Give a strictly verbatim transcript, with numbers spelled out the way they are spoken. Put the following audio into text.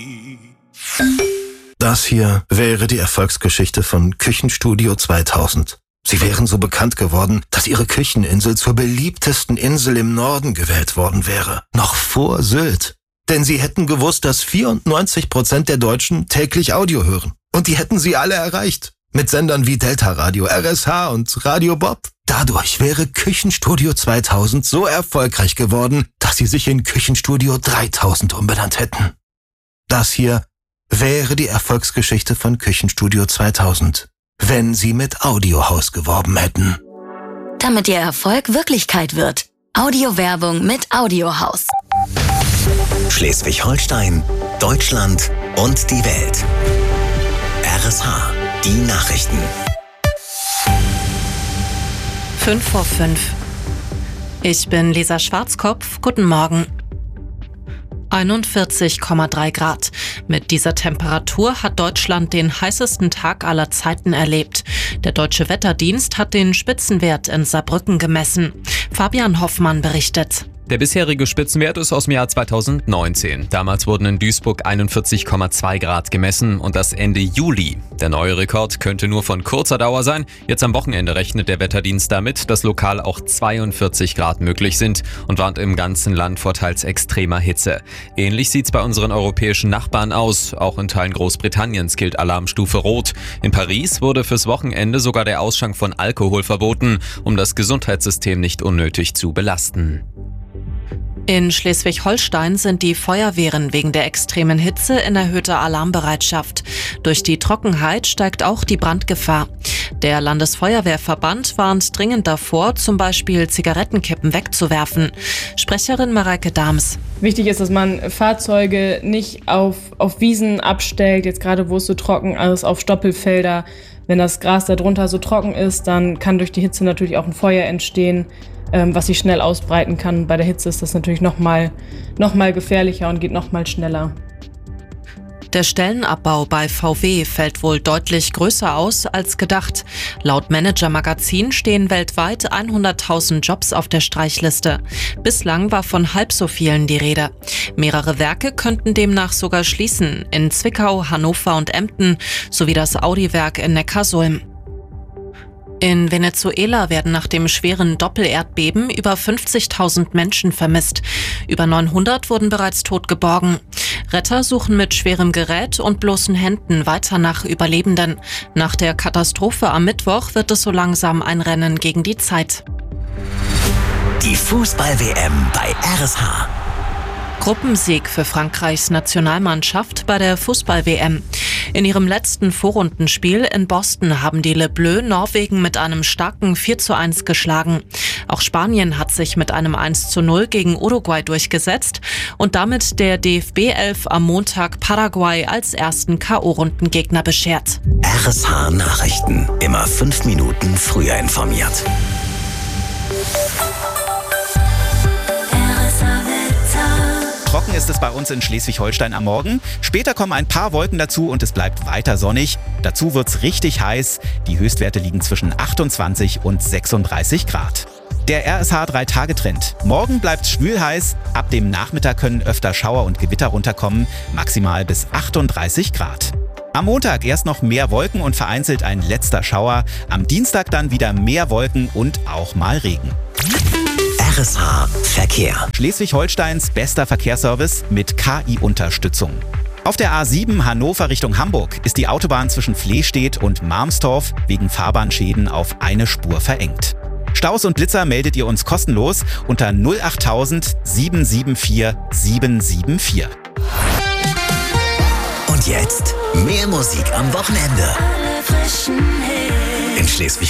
Das hier wäre die Erfolgsgeschichte von Küchenstudio zweitausend. Sie wären so bekannt geworden, dass ihre Kücheninsel zur beliebtesten Insel im Norden gewählt worden wäre. Noch vor Sylt. Denn sie hätten gewusst, dass vierundneunzig Prozent der Deutschen täglich Audio hören. Und die hätten sie alle erreicht. Mit Sendern wie Delta Radio, R S H und Radio Bob. Dadurch wäre Küchenstudio zweitausend so erfolgreich geworden, dass sie sich in Küchenstudio dreitausend umbenannt hätten. Das hier wäre die Erfolgsgeschichte von Küchenstudio zweitausend, wenn sie mit Audiohaus geworben hätten. Damit ihr Erfolg Wirklichkeit wird. Audiowerbung mit Audiohaus. Schleswig-Holstein, Deutschland und die Welt. R S H, die Nachrichten. fünf vor fünf. Ich bin Lisa Schwarzkopf. Guten Morgen. einundvierzig Komma drei Grad. Mit dieser Temperatur hat Deutschland den heißesten Tag aller Zeiten erlebt. Der Deutsche Wetterdienst hat den Spitzenwert in Saarbrücken gemessen. Fabian Hoffmann berichtet. Der bisherige Spitzenwert ist aus dem Jahr zweitausendneunzehn. Damals wurden in Duisburg einundvierzig Komma zwei Grad gemessen und das Ende Juli. Der neue Rekord könnte nur von kurzer Dauer sein. Jetzt am Wochenende rechnet der Wetterdienst damit, dass lokal auch zweiundvierzig Grad möglich sind und warnt im ganzen Land vor teils extremer Hitze. Ähnlich sieht's bei unseren europäischen Nachbarn aus. Auch in Teilen Großbritanniens gilt Alarmstufe Rot. In Paris wurde fürs Wochenende sogar der Ausschank von Alkohol verboten, um das Gesundheitssystem nicht unnötig zu belasten. In Schleswig-Holstein sind die Feuerwehren wegen der extremen Hitze in erhöhter Alarmbereitschaft. Durch die Trockenheit steigt auch die Brandgefahr. Der Landesfeuerwehrverband warnt dringend davor, zum Beispiel Zigarettenkippen wegzuwerfen. Sprecherin Mareike Dahms. Wichtig ist, dass man Fahrzeuge nicht auf, auf Wiesen abstellt, jetzt gerade wo es so trocken ist, auf Stoppelfelder. Wenn das Gras darunter so trocken ist, dann kann durch die Hitze natürlich auch ein Feuer entstehen, was sich schnell ausbreiten kann. Bei der Hitze ist das natürlich noch mal, noch mal gefährlicher und geht noch mal schneller. Der Stellenabbau bei V W fällt wohl deutlich größer aus als gedacht. Laut Manager Magazin stehen weltweit hunderttausend Jobs auf der Streichliste. Bislang war von halb so vielen die Rede. Mehrere Werke könnten demnach sogar schließen, in Zwickau, Hannover und Emden, sowie das Audi-Werk in Neckarsulm. In Venezuela werden nach dem schweren Doppelerdbeben über fünfzigtausend Menschen vermisst. Über neunhundert wurden bereits tot geborgen. Retter suchen mit schwerem Gerät und bloßen Händen weiter nach Überlebenden. Nach der Katastrophe am Mittwoch wird es so langsam ein Rennen gegen die Zeit. Die Fußball-W M bei R S H. Gruppensieg für Frankreichs Nationalmannschaft bei der Fußball-W M. In ihrem letzten Vorrundenspiel in Boston haben die Le Bleus Norwegen mit einem starken vier zu eins geschlagen. Auch Spanien hat sich mit einem eins zu null gegen Uruguay durchgesetzt und damit der D F B elf am Montag Paraguay als ersten K O-Rundengegner beschert. R S H Nachrichten. Immer fünf Minuten früher informiert. Trocken ist es bei uns in Schleswig-Holstein am Morgen. Später kommen ein paar Wolken dazu und es bleibt weiter sonnig. Dazu wird's richtig heiß. Die Höchstwerte liegen zwischen achtundzwanzig und sechsunddreißig Grad. Der R S H drei Tage Trend. Morgen bleibt's schwülheiß. Ab dem Nachmittag können öfter Schauer und Gewitter runterkommen. Maximal bis achtunddreißig Grad. Am Montag erst noch mehr Wolken und vereinzelt ein letzter Schauer. Am Dienstag dann wieder mehr Wolken und auch mal Regen. R S H Verkehr. Schleswig-Holsteins bester Verkehrsservice mit K I-Unterstützung. Auf der A sieben Hannover Richtung Hamburg ist die Autobahn zwischen Flehstedt und Marmstorf wegen Fahrbahnschäden auf eine Spur verengt. Staus und Blitzer meldet ihr uns kostenlos unter null achttausend sieben sieben vier sieben sieben vier. Und jetzt mehr Musik am Wochenende. In Schleswig